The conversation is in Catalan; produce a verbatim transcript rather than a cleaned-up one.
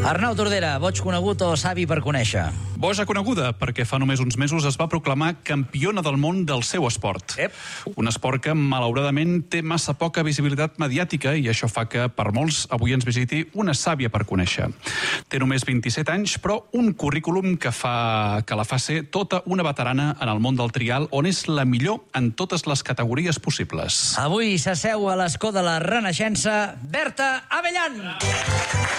Arnau Tordera, boig conegut o savi per conèixer? Boja coneguda, perquè fa només uns mesos es va proclamar campiona del món del seu esport. Ep. Un esport que, malauradament, té massa poca visibilitat mediàtica i això fa que, per molts, avui ens visiti una sàvia per conèixer. Té només vint-i-set anys, però un currículum que fa que la fa ser tota una veterana en el món del trial, on és la millor en totes les categories possibles. Avui s'asseu a l'escó de la Renaixença, Berta Abellan.